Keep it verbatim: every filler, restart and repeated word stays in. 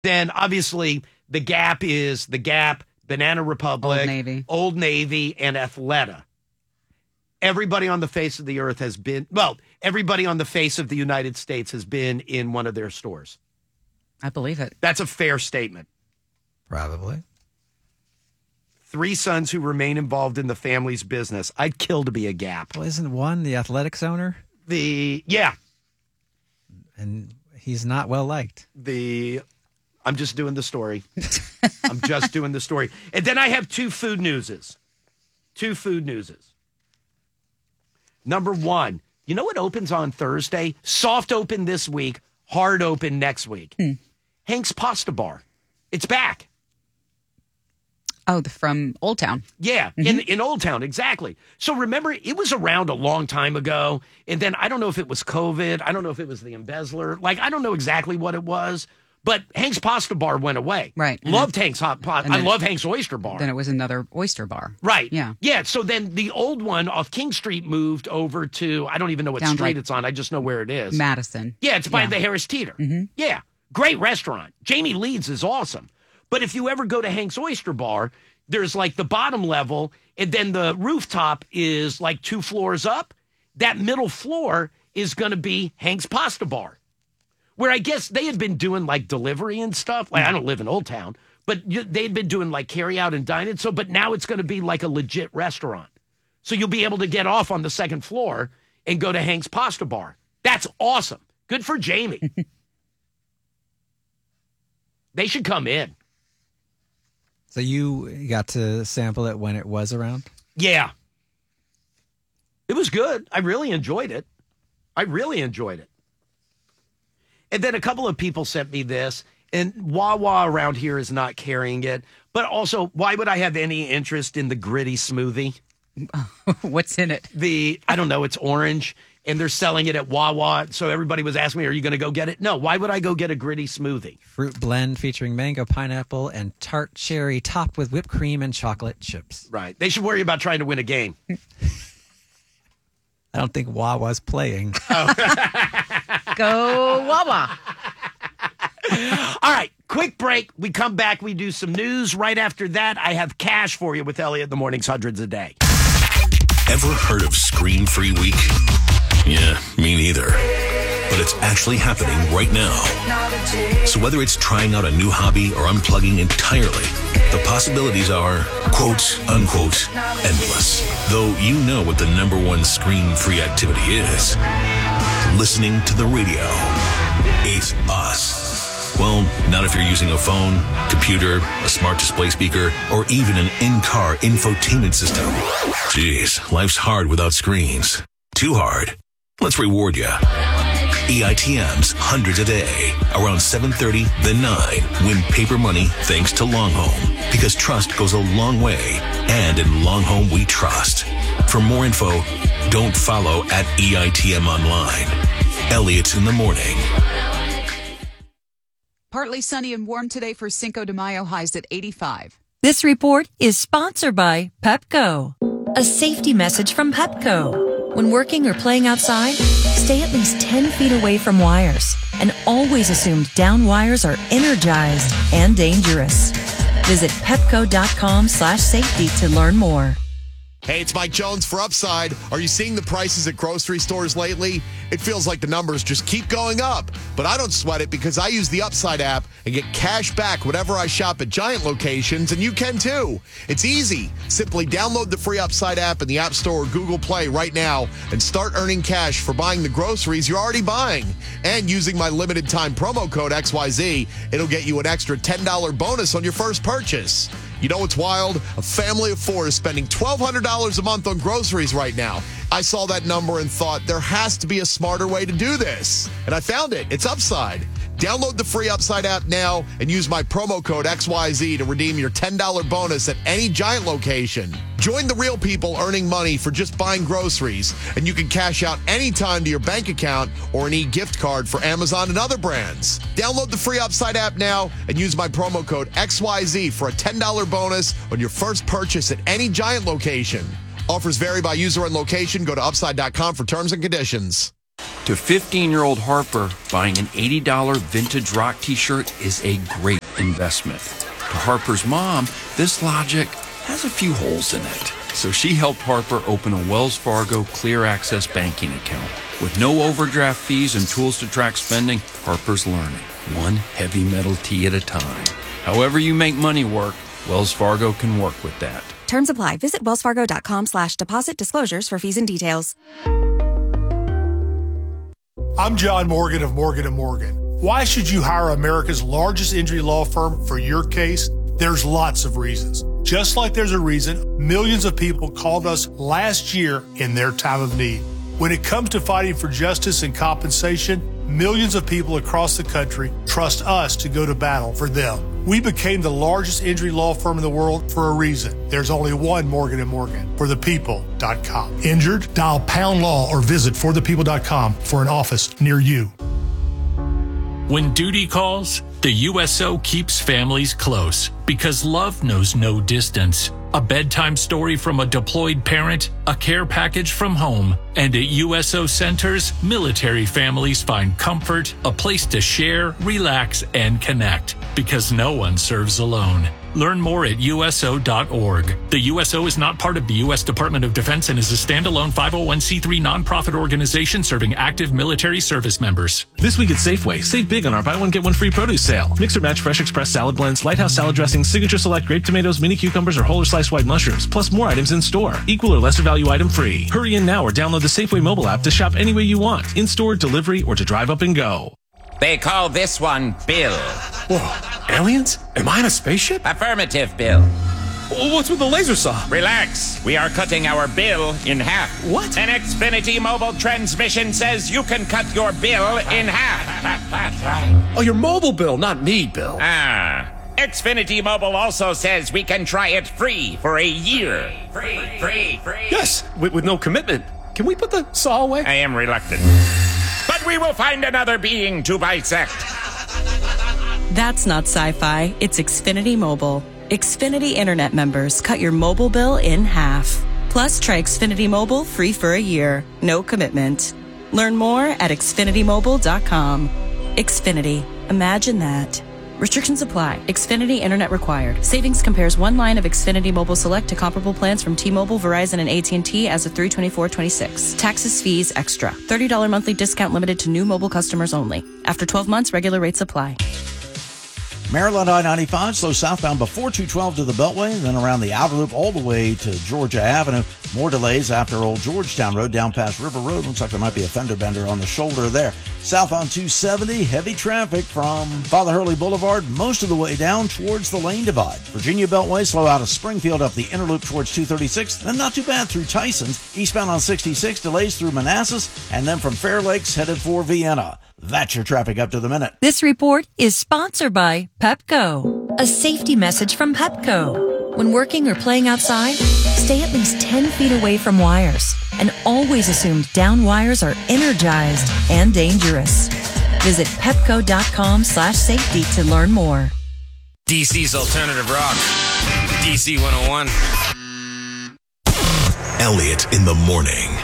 Then, obviously, the Gap is the Gap, Banana Republic, Old Navy, Old Navy, and Athleta. Everybody on the face of the earth has been, well, everybody on the face of the United States has been in one of their stores. I believe it. That's a fair statement. Probably. Three sons who remain involved in the family's business. I'd kill to be a Gap. Well, isn't one the athletics owner? The, yeah. And he's not well liked. The, I'm just doing the story. I'm just doing the story. And then I have two food newses. Two food newses. Number one, you know what opens on Thursday? Soft open this week, hard open next week. Hmm. Hank's Pasta Bar. It's back. Oh, the, from Old Town. Yeah, mm-hmm. in, in Old Town, exactly. So remember, it was around a long time ago, and then I don't know if it was COVID. I don't know if it was the embezzler. Like, I don't know exactly what it was, but Hank's Pasta Bar went away. Right. Loved Hank's Hot Pot. I love Hank's Oyster Bar. Then it was another oyster bar. Right. Yeah. Yeah, so then the old one off King Street moved over to, I don't even know what Down street like it's on. I just know where it is. Madison. Yeah, it's by yeah. the Harris Teeter. Mm-hmm. Yeah, great restaurant. Jamie Leeds is awesome. But if you ever go to Hank's Oyster Bar, there's like the bottom level, and then the rooftop is like two floors up. That middle floor is going to be Hank's Pasta Bar, where I guess they had been doing like delivery and stuff. Like, I don't live in Old Town, but they'd been doing like carry out and dine in. So, but now it's going to be like a legit restaurant. So you'll be able to get off on the second floor and go to Hank's Pasta Bar. That's awesome. Good for Jamie. They should come in. So you got to sample it when it was around? Yeah. It was good. I really enjoyed it. I really enjoyed it. And then a couple of people sent me this, and Wawa around here is not carrying it. But also, why would I have any interest in the gritty smoothie? What's in it? The, I don't know, it's orange, and they're selling it at Wawa. So everybody was asking me, are you going to go get it? No, why would I go get a gritty smoothie? Fruit blend featuring mango, pineapple, and tart cherry topped with whipped cream and chocolate chips. Right. They should worry about trying to win a game. I don't think Wawa's playing. Oh. Go Wawa. All right, quick break. We come back. We do some news. Right after that, I have cash for you with Elliot in the Mornings, hundreds a day. Ever heard of Screen Free Week? Yeah, me neither. But it's actually happening right now. So whether it's trying out a new hobby or unplugging entirely, the possibilities are, quote, unquote, endless. Though you know what the number one screen-free activity is. Listening to the radio. It's us. Well, not if you're using a phone, computer, a smart display speaker, or even an in-car infotainment system. Jeez, life's hard without screens. Too hard. Let's reward you. E I T M's Hundreds a Day. Around seven thirty, then nine. Win paper money thanks to Longhome. Because trust goes a long way. And in Longhome, we trust. For more info, don't follow at E I T M online. Elliot's in the Morning. Partly sunny and warm today for Cinco de Mayo, highs at eighty-five. This report is sponsored by Pepco. A safety message from Pepco. When working or playing outside, stay at least ten feet away from wires and always assume down wires are energized and dangerous. Visit pepco.com slash safety to learn more. Hey, it's Mike Jones for Upside. Are you seeing the prices at grocery stores lately? It feels like the numbers just keep going up. But I don't sweat it because I use the Upside app and get cash back whenever I shop at Giant locations, and you can too. It's easy. Simply download the free Upside app in the App Store or Google Play right now and start earning cash for buying the groceries you're already buying. And using my limited time promo code X Y Z, it'll get you an extra ten dollars bonus on your first purchase. You know what's wild? A family of four is spending twelve hundred dollars a month on groceries right now. I saw that number and thought there has to be a smarter way to do this. And I found it. It's Upside. Download the free Upside app now and use my promo code X Y Z to redeem your ten dollars bonus at any Giant location. Join the real people earning money for just buying groceries, and you can cash out anytime to your bank account or an e-gift card for Amazon and other brands. Download the free Upside app now and use my promo code X Y Z for a ten dollars bonus on your first purchase at any Giant location. Offers vary by user and location. Go to upside dot com for terms and conditions. To fifteen-year-old Harper, buying an eighty dollars vintage rock t-shirt is a great investment. To Harper's mom, this logic has a few holes in it. So she helped Harper open a Wells Fargo Clear Access banking account. With no overdraft fees and tools to track spending, Harper's learning, one heavy metal tee at a time. However you make money work, Wells Fargo can work with that. Terms apply. Visit wellsfargo.com slash deposit disclosures for fees and details. I'm John Morgan of Morgan and Morgan. Why should you hire America's largest injury law firm for your case? There's lots of reasons. Just like there's a reason millions of people called us last year in their time of need. When it comes to fighting for justice and compensation, millions of people across the country trust us to go to battle for them. We became the largest injury law firm in the world for a reason. There's only one Morgan and Morgan, for the people dot com. Injured? Dial pound law or visit for the people dot com for an office near you. When duty calls, the U S O keeps families close because love knows no distance. A bedtime story from a deployed parent, a care package from home, and at U S O centers, military families find comfort, a place to share, relax, and connect because no one serves alone. Learn more at U S O dot org. The U S O is not part of the U S Department of Defense and is a standalone five oh one c three nonprofit organization serving active military service members. This week at Safeway, save big on our buy one get one free produce sale. Mix or match Fresh Express salad blends, Lighthouse salad dressings, Signature Select grape tomatoes, mini cucumbers, or whole or sliced white mushrooms, plus more items in store. Equal or lesser value item free. Hurry in now or download the Safeway mobile app to shop any way you want, in store, delivery, or to drive up and go. They call this one Bill. Whoa, aliens? Am I in a spaceship? Affirmative, Bill. What's with the laser saw? Relax. We are cutting our bill in half. What? An Xfinity mobile transmission says you can cut your bill in half. Oh, your mobile bill, not me, Bill. Ah. Xfinity Mobile also says we can try it free for a year. Free, free, free. Yes, with, with no commitment. Can we put the saw away? I am reluctant. But we will find another being to bisect. That's not sci-fi. It's Xfinity Mobile. Xfinity Internet members cut your mobile bill in half. Plus, try Xfinity Mobile free for a year. No commitment. Learn more at xfinity mobile dot com. Xfinity. Imagine that. Restrictions apply. Xfinity Internet required. Savings compares one line of Xfinity Mobile Select to comparable plans from T-Mobile, Verizon, and A T and T as of three twenty-four twenty-six. Taxes, fees, extra. thirty dollars monthly discount limited to new mobile customers only. After twelve months, regular rates apply. Maryland I ninety-five, slow southbound before two twelve to the Beltway, then around the outer loop all the way to Georgia Avenue. More delays after Old Georgetown Road down past River Road. Looks like there might be a fender bender on the shoulder there. South on two seventy, heavy traffic from Father Hurley Boulevard most of the way down towards the lane divide. Virginia Beltway, slow out of Springfield up the inner loop towards two thirty-six. Then not too bad through Tysons. Eastbound on sixty-six, delays through Manassas. And then from Fair Lakes headed for Vienna. That's your traffic up to the minute. This report is sponsored by Pepco. A safety message from Pepco. When working or playing outside, stay at least ten feet away from wires and always assume down wires are energized and dangerous. Visit pepco.com slash safety to learn more. D C's Alternative Rock. D C one oh one. Elliot in the morning.